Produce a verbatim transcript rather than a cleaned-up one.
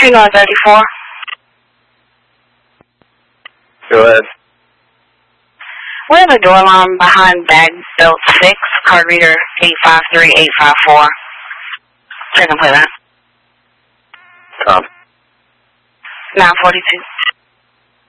two nine thirty-four. Go ahead. We have a door alarm behind bag belt six, card reader eight five three eight five four. Check and play that. Tom. nine forty-two.